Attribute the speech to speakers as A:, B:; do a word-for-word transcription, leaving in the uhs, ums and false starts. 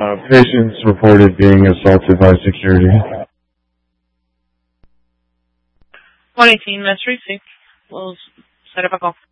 A: Uh, patients reported being assaulted by security.
B: one eighteen, Mass Street, we'll set up a call.